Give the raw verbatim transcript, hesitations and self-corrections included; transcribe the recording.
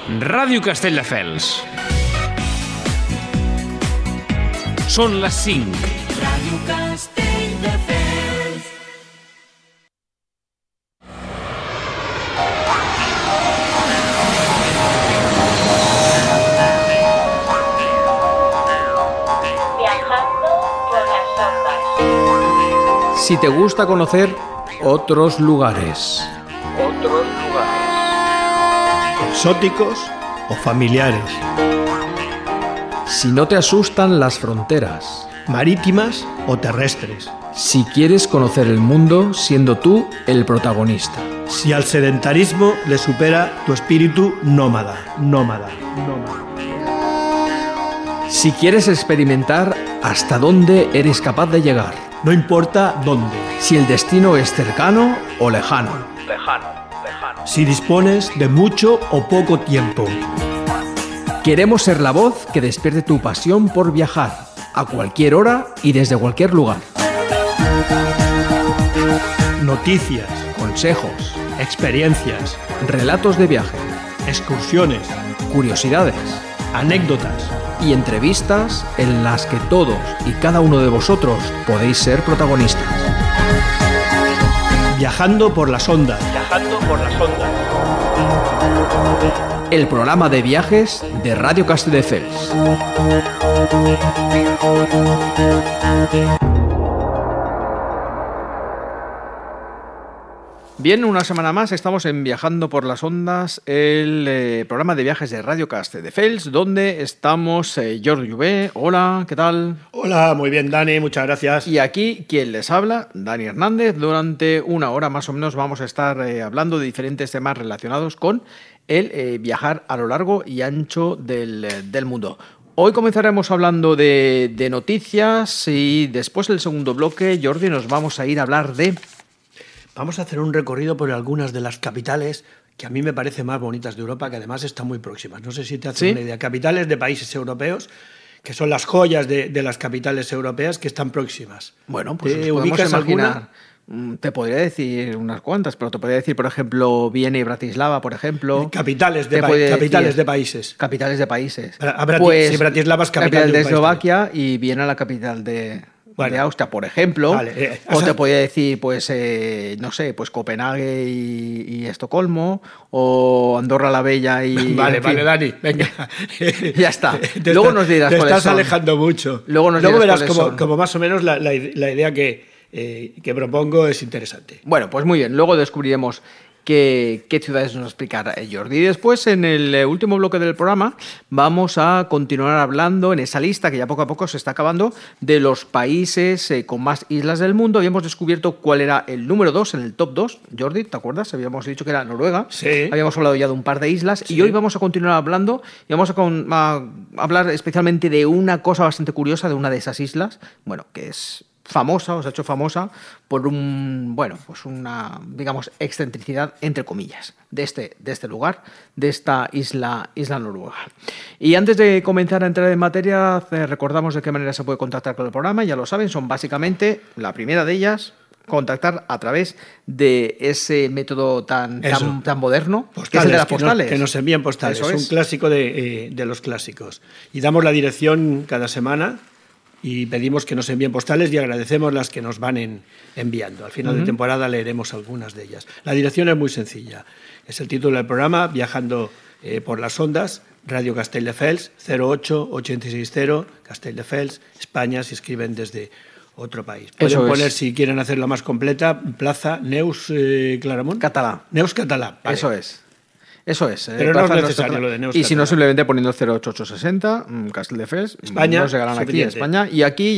Ràdio Castelldefels. Són les cinc. Ràdio Castelldefels. Viajando por las ondas. Si te gusta conocer otros lugares. Otros lugares. Exóticos o familiares. Si no te asustan las fronteras. Marítimas o terrestres. Si quieres conocer el mundo siendo tú el protagonista. Si al sedentarismo le supera tu espíritu nómada, nómada, nómada. Si quieres experimentar hasta dónde eres capaz de llegar. No importa dónde. Si el destino es cercano o lejano. Lejano, lejano. Si dispones de mucho o poco tiempo. Queremos ser la voz que despierte tu pasión por viajar, a cualquier hora y desde cualquier lugar. Noticias, Consejos, experiencias, relatos de viaje, excursiones, curiosidades anécdotas. y entrevistas en las que todos y cada uno de vosotros podéis ser protagonistas. Viajando por las ondas. Viajando por las ondas. El programa de viajes de Radio Castelldefels. Bien, una semana más estamos en Viajando por las Ondas, el eh, programa de viajes de Radio Castelldefels, donde estamos eh, Jordi Lluvé. Hola, ¿qué tal? Hola, muy bien, Dani, muchas gracias. Y aquí quien les habla, Dani Hernández. Durante una hora más o menos vamos a estar eh, hablando de diferentes temas relacionados con el eh, viajar a lo largo y ancho del, eh, del mundo. Hoy comenzaremos hablando de, de noticias y después del segundo bloque, Jordi, nos vamos a ir a hablar de... Vamos a hacer un recorrido por algunas de las capitales que a mí me parecen más bonitas de Europa, que además están muy próximas. No sé si te haces ¿Sí? una idea. Capitales de países europeos, que son las joyas de, de las capitales europeas que están próximas. Bueno, pues ¿Te nos podemos ubicas imaginar... alguna? Te podría decir unas cuantas, pero te podría decir, por ejemplo, Viena y Bratislava, por ejemplo. Capitales de, Te pa- podría capitales decir- de países. Capitales de países. Bra- a Brati- Pues, sí, Bratislava es capital de un de país Eslovaquia y Viena la capital de, Bueno. de Austria, por ejemplo. Vale, eh, o o sea- te podría decir, pues, eh, no sé, pues Copenhague y, y Estocolmo, o Andorra la Bella y... Vale, en fin. vale, Dani, venga. Ya está. Te Luego estás- nos dirás Te cuáles estás son. alejando mucho. Luego nos dirás verás cuáles como, son. como más o menos la, la, la idea que, eh, que propongo es interesante. Bueno, pues muy bien. Luego descubriremos qué, qué ciudades nos explicará Jordi. Y después, en el eh, último bloque del programa, vamos a continuar hablando en esa lista que ya poco a poco se está acabando de los países eh, con más islas del mundo. Habíamos descubierto cuál era el número dos en el top dos. Jordi, ¿te acuerdas? Habíamos dicho que era Noruega. Sí. Habíamos hablado ya de un par de islas. Sí. Y hoy vamos a continuar hablando y vamos a, con- a hablar especialmente de una cosa bastante curiosa de una de esas islas. Bueno, que es... famosa, o se ha hecho famosa por un, bueno, pues una, digamos, excentricidad, entre comillas, de este, de este lugar, de esta isla, isla noruega. Y antes de comenzar a entrar en materia, eh, recordamos de qué manera se puede contactar con el programa. Ya lo saben, son básicamente, la primera de ellas, contactar a través de ese método tan, Eso. tan, tan moderno, Postales, que es el de las que nos- postales. Que nos envíen postales. Eso es es. un clásico de, eh, de los clásicos. Y damos la dirección cada semana y pedimos que nos envíen postales y agradecemos las que nos van en- enviando. Al final de temporada leeremos algunas de ellas. La dirección es muy sencilla. Es el título del programa, Viajando eh, por las Ondas, Radio Castelldefels, cero ocho ocho seis cero, Castelldefels, España, si escriben desde otro país. Pueden Eso es. poner, si quieren hacerla más completa, Plaza Neus eh, Claramunt. Catalá. Neus Catalá. vale. Eso es. Eso es. eh, Pero no es Plaza necesario Nostra- lo de Neus Y si no, Catalá. simplemente poniendo cero ocho ocho seis cero, Castelldefels, España, nos llegarán aquí a suficiente. España. Y aquí